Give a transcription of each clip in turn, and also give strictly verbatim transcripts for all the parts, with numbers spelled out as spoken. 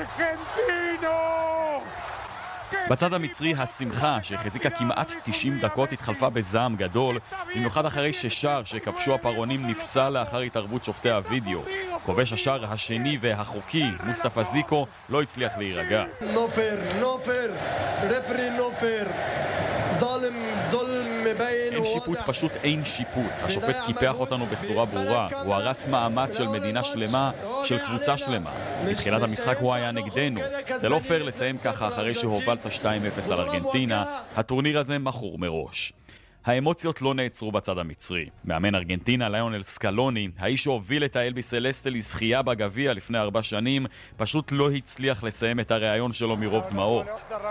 argentino. בצד המצרי השמחה שהחזיקה כמעט תשעים דקות התחלפה בזעם גדול, במיוחד אחרי ששער שכבשו הפרעונים נפסל לאחר התערבות שופטי הווידאו. כובש השער השני והחוקי, מוסטפא זיקו, לא הצליח להירגע. נופר, נופר, רפרי נופר. אין שיפוט, פשוט אין שיפוט. השופט קיפח אותנו בצורה ברורה. הוא הרס מעמד של מדינה שלמה, של קבוצה שלמה. בתחילת המשחק הוא היה נגדנו. זה לא פייר לסיים ככה אחרי שהובלת שתיים אפס על ארגנטינה. הטורניר הזה מכור מראש. האמוציות לא נעצרו בצד המצרי. מאמן ארגנטינה, ליונל סקלוני, האיש שהוביל את האלבי סלסטה לזכייה בגביע לפני ארבע שנים, פשוט לא הצליח לסיים את הראיון שלו מרוב דמעות.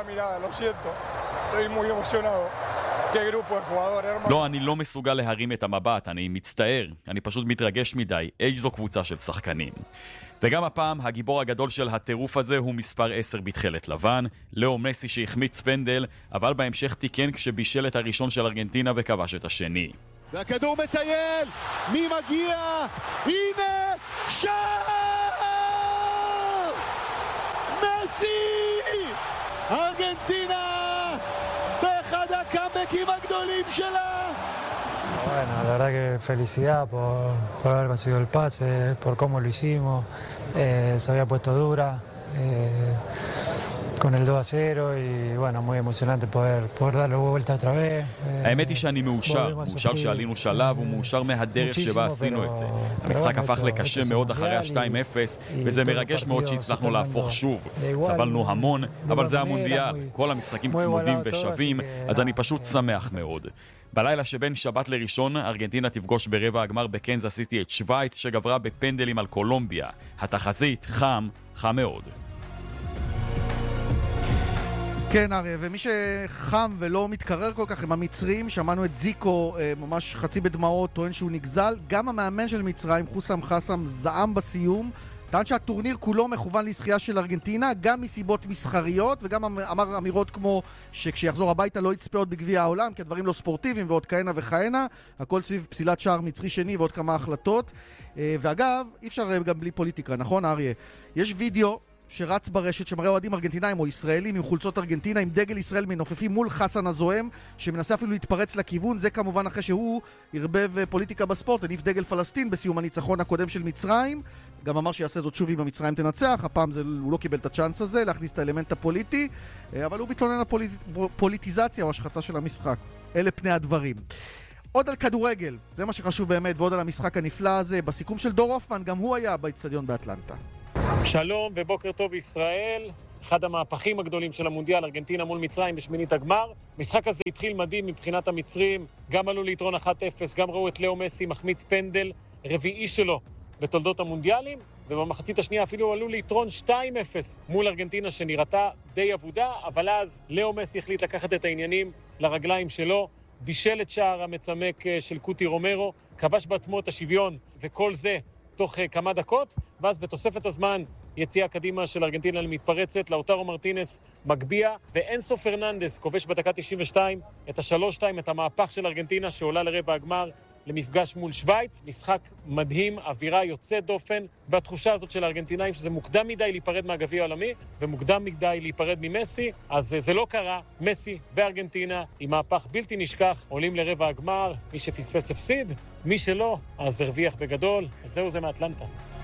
לא, אני לא מסוגל להרים את המבט, אני מצטער, אני פשוט מתרגש מדי, איזו קבוצה של שחקנים. וגם הפעם, הגיבור הגדול של הטירוף הזה הוא מספר עשר בתחילת לבן, לאו מסי שהחמיץ פנדל, אבל בהמשך תיקן כשבישל את הראשון של ארגנטינה וכבש את השני. והכדור מטייל, מי מגיע? הנה, שער! מסי! ארגנטינה! באחד הקאמבקים הגדולים שלה! Bueno, la verdad que felicidad por, por haber conseguido el pase, por cómo lo hicimos. Eh, se había puesto dura eh, con el dos a cero y bueno, muy emocionante poder, poder darle vuelta otra vez. האמת היא שאני מאושר, מאושר שעלינו שלב ומאושר מהדרך שבה עשינו את זה. המשחק הפך לקשה מאוד אחרי ה-שתיים אפס, וזה מרגש מאוד שהצלחנו להפוך שוב. סבלנו המון, אבל זה המונדיאל, כל המשחקים צמודים ושווים, אז אני פשוט שמח מאוד. בלילה שבין שבת לראשון, ארגנטינה תפגוש ברבע הגמר בקנזס סיטי את שוויץ, שגברה בפנדלים על קולומביה. התחזית חם, חם מאוד. כן, אריה, ומי שחם ולא מתקרר כל כך הם המצרים. שמענו את זיקו ממש חצי בדמעות, טוען שהוא נגזל. גם המאמן של מצרים, חוסם חסם, זעם בסיום. טען שהטורניר כולו מכוון לזכייה של ארגנטינה, גם מסיבות מסחריות, וגם אמר אמירות כמו שכשיחזור הביתה לא יצפה עוד בגביע העולם, כי הדברים לא ספורטיביים ועוד כהנה וכהנה. הכל סביב פסילת שער מצרי שני ועוד כמה החלטות. ואגב, אי אפשר גם בלי פוליטיקה, נכון אריה? יש וידאו שרץ ברשת שמראה אוהדים ארגנטינאים או ישראלים עם חולצות ארגנטינה עם דגל ישראל מנופפים מול חסן הזוהם, שמנסה אפילו להתפרץ לכיוון. זה כמובן אחרי שהוא הרבב פוליטיקה בספורט, הניף דגל פלסטין בסיום הניצחון הקודם של מצרים. גם אמר שיעשה זאת שוב אם המצרים תנצח. הפעם זה, הוא לא קיבל את הצ'אנס הזה להכניס את האלמנט הפוליטי, אבל הוא מתלונן על פוליז... פוליטיזציה או השחתה של המשחק. אלה פני הדברים. עוד על כדורגל, זה מה שחשוב באמת, ועוד על המשחק הנפלא הזה. בסיכום של דור הופמן, גם הוא היה באצטדיון באטלנטה. שלום ובוקר טוב ישראל. אחד המהפכים הגדולים של המונדיאל, ארגנטינה מול מצרים בשמינית הגמר. המשחק הזה התחיל מדהים מבחינת המצרים, גם עלו ליתרון אחת אפס, גם ראו את לאו מסי מחמיץ פנדל רביעי שלו בתולדות המונדיאלים, ובמחצית השנייה אפילו עלו ליתרון שתיים אפס מול ארגנטינה שנראתה די עבודה, אבל אז לאו מסי החליט לקחת את העניינים לרגליים שלו, בישל את שער המצמק של קוטי רומרו, כבש בעצמו את השוויון, וכל זה תוך כמה דקות, ואז בתוספת הזמן יציאה קדימה של ארגנטינה למתפרצת, לאוטרו מרטינס מגביע, ואנסו פרננדס כובש בדקה תשעים ושתיים את ה-שלוש שתיים, את המהפך של ארגנטינה שעולה לרבע הגמר למפגש מול שוויץ. משחק מדהים, אווירה יוצאת דופן, והתחושה הזאת של הארגנטינאים שזה מוקדם מדי להיפרד מהגביע העולמי, ומוקדם מדי להיפרד ממסי, אז זה לא קרה. מסי בארגנטינה עם מהפך בלתי נשכח, עולים לרבע הגמר, מי שפספס הפסיד, מי שלא, אז הרוויח בגדול. אז זהו זה מאטלנטה.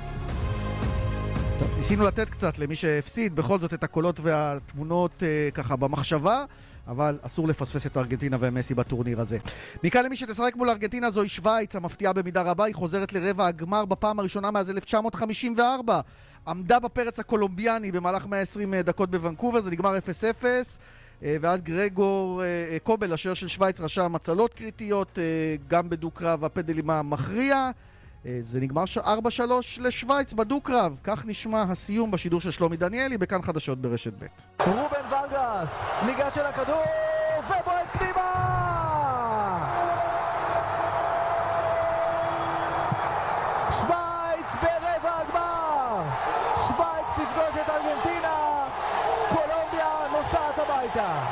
טוב, ניסינו לתת קצת למי שהפסיד, בכל זאת את הקולות והתמונות אה, ככה במחשבה, אבל אסור לפספס את ארגנטינה ומסי בטורניר הזה. מכאן למי שתשחק מול ארגנטינה זוהי שוויץ, המפתיעה במידה רבה, היא חוזרת לרבע הגמר בפעם הראשונה מאז אלף תשע מאות חמישים וארבע. עמדה בפרץ הקולומביאני במהלך מאה ועשרים דקות בוונקובר, זה נגמר אפס אפס, ואז גרגור קובל, השוער של שוויץ, רשם מצלות קריטיות, גם בדו-קרב הפנדלים המכריע. זה נגמר ארבע שלוש לשוויץ בדו-קרב. כך נשמע הסיום בשידור של שלומי דניאלי בכאן חדשות ברשת ב'. רובן ורגס ניגש אל הכדור ובועט פנימה, שוויץ ברבע הגמר. שוויץ תפגוש את ארגנטינה, קולומביה נוסעת הביתה,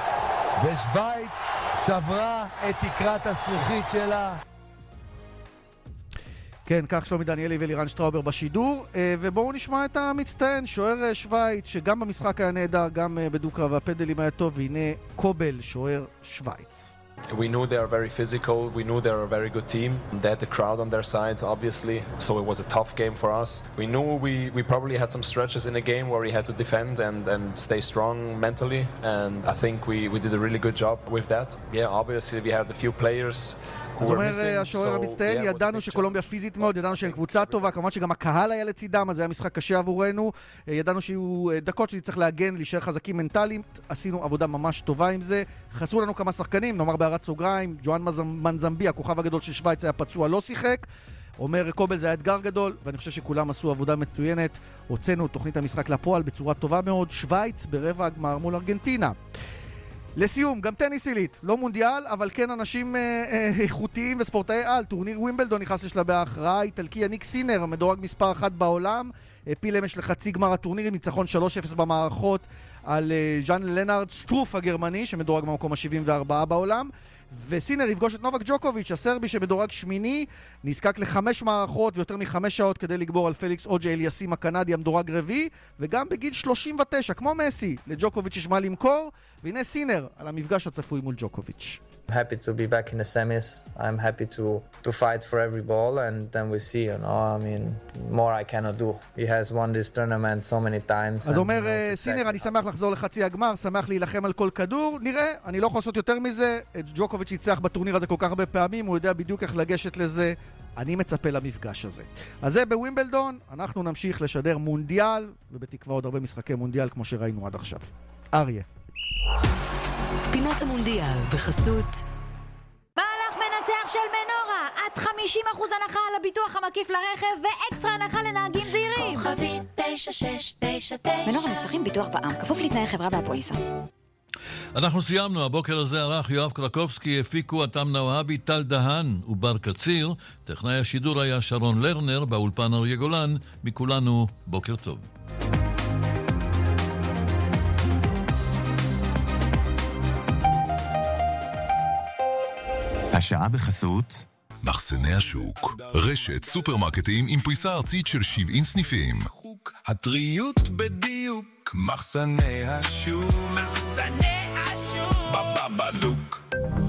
ושוויץ שברה את תקרת הזכוכית שלה. כן, כך שלומי דניאלי ולירן שטראובר בשידור, ובואו נשמע את המצטיין, שוער שוויץ, שגם במשחק היה נהדר, גם בדו-קרב והפדלים היה טוב, והנה קובל, שוער שוויץ. We knew they are very physical, we knew they are a very good team. They had the crowd on their side, obviously, so it was a tough game for us. We knew we, we probably had some stretches in the game where we had to defend and, and stay strong mentally, and I think we, we did a really good job with that. Yeah, obviously we had a few players זאת אומרת, השוער המצטיין, ידענו שקולומביה פיזית מאוד, ידענו שהם קבוצה טובה, כמובן שגם הקהל היה לצידם, אז זה היה משחק קשה עבורנו, ידענו שיהיו דקות שצריך להגן, להישאר חזקים מנטליים, עשינו עבודה ממש טובה עם זה, חסרו לנו כמה שחקנים, נאמר בהערת סוגריים, ג'ואן מנזמבי, הכוכב הגדול של שוויץ, היה פצוע, לא שיחק, אומר קובל זה היה אתגר גדול, ואני חושב שכולם עשו עבודה מצוינת, הוצאנו תוכנית המשחק לפועל בצורה טובה מאוד, שוויץ ברבע הגמר מול ארגנטינה. לסיום, גם טניס עילית, לא מונדיאל, אבל כן אנשים אה, אה, איכותיים וספורטאי על. טורניר ווימבלדון נכנס לשלבי ההכרעה, איטלקי יניק סינר, מדורג מספר אחת בעולם, העפיל אמש לחצי גמר הטורניר עם ניצחון שלוש אפס במערכות על אה, ז'אן לנארד שטרוף הגרמני, שמדורג במקום ה-שבעים וארבע בעולם, וסינר יפגוש את נובק ג'וקוביץ', הסרבי שמדורג שמיני, נזקק לחמש מערכות ויותר מחמש שעות כדי לגבור על פליקס אוג'ה אליאסים הקנדי המדורג רביעי, וגם בגיל שלושים ותשע, כמו מסי, לג'וקוביץ' יש מה למכור, והנה סינר על המפגש הצפוי מול ג'וקוביץ'. I'm happy to be back in the semis. I'm happy to to fight for every ball, and then we see, you know, I mean, more I cannot do. He has won this tournament so many times. אז אומר סינר, אני שמח לחזור לחצי הגמר, שמח להילחם על כל כדור. נראה, אני לא יכול לעשות יותר מזה. ג'וקוביץ' ייצח בטורניר הזה כל כך הרבה פעמים, הוא יודע בדיוק איך לגשת לזה. אני מצפה למפגש הזה. אז זה בווימבלדון, אנחנו נמשיך לשדר מונדיאל, ובתקווה עוד הרבה משחקי מונדיאל כמו שראינו עד עכשיו. אריה. פינת המונדיאל בחסות מהלך מנצח של מנורה, עד חמישים אחוז הנחה על הביטוח המקיף לרכב ואקסטרה הנחה לנהגים זהירים. כוכבית תשע שש תשע תשע. מנורה מבטחים ביטוח בע"מ, כפוף לתנאי חברה והפוליסה. אנחנו סיימנו, הבוקר הזה ערך יואב קרקובסקי, הפיקו אתם נוהבי, טל דהן ובר קציר, טכנאי השידור היה שרון לרנר, באולפן אריה גולן, מכולנו בוקר טוב. השעה בחסות מחסני השוק, רשת סופרמרקטים עם פריסה ארצית של שבעים סניפים. הטריות בדיוק, מחסני השוק, מחסני השוק, בבבדוק.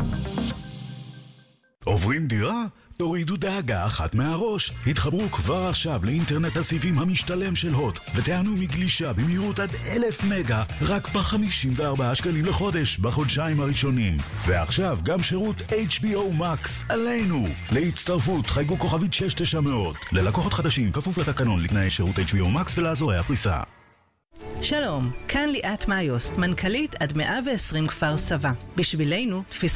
עוברים דירה? תורידו דאגה אחת מהראש. התחברו כבר עכשיו לאינטרנט הסיבים המשתלם של הוט ותענו מגלישה במהירות עד אלף מגה רק ב-חמישים וארבעה שקלים לחודש בחודשיים הראשונים. ועכשיו גם שירות אייץ' בי או Max עלינו. להצטרפות חייגו כוכבית שש תשע מאות. ללקוחות חדשים כפוף לתקנון לתנאי שירות אייץ' בי או Max ולאזורי הפריסה. שלום, כאן ליאת מאיוסט, מנכ"לית עד מאה ועשרים כפר סבא. בשבילנו תפיסה